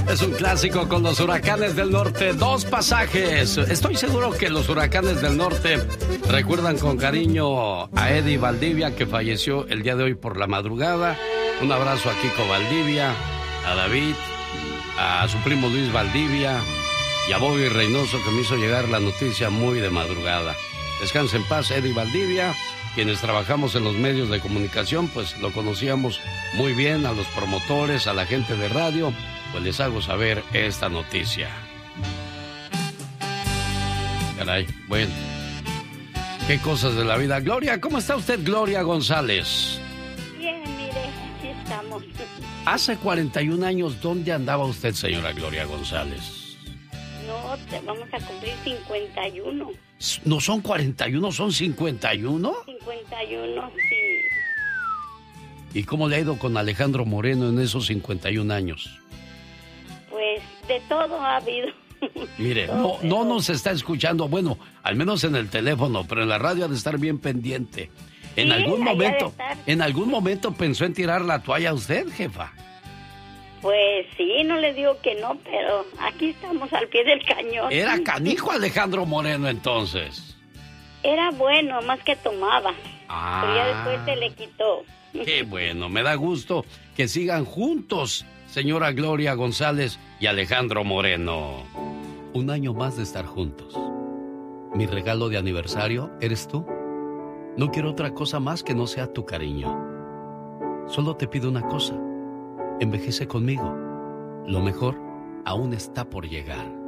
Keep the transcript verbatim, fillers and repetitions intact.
Es un clásico con los Huracanes del Norte. Dos pasajes. Estoy seguro que los Huracanes del Norte recuerdan con cariño a Eddie Valdivia, que falleció el día de hoy por la madrugada. Un abrazo a Kiko Valdivia, a David, a su primo Luis Valdivia y a Bobby Reynoso, que me hizo llegar la noticia muy de madrugada. Descanse en paz, Eddie Valdivia. Quienes trabajamos en los medios de comunicación, pues lo conocíamos muy bien, a los promotores, a la gente de radio, pues les hago saber esta noticia. Caray, bueno, qué cosas de la vida. Gloria, ¿cómo está usted, Gloria González? Bien, mire, aquí estamos. Hace cuarenta y un años, ¿dónde andaba usted, señora Gloria González? No, te vamos a cumplir cincuenta y uno. ¿No son cuarenta y uno, son cincuenta y uno? cincuenta y uno, sí. ¿Y cómo le ha ido con Alejandro Moreno en esos cincuenta y un años? Pues de todo ha habido. Mire, no, no nos está escuchando, bueno, al menos en el teléfono, pero en la radio ha de estar bien pendiente. En Sí, algún allá momento, de estar. ¿en algún momento pensó en tirar la toalla usted, jefa? Pues sí, no le digo que no, pero aquí estamos al pie del cañón. Era canijo Alejandro Moreno entonces. Era bueno, más que tomaba. Ah, pero ya después se le quitó. Qué bueno, me da gusto que sigan juntos, señora Gloria González y Alejandro Moreno. Un año más de estar juntos. Mi regalo de aniversario eres tú. No quiero otra cosa más que no sea tu cariño. Solo te pido una cosa. Envejece conmigo. Lo mejor aún está por llegar.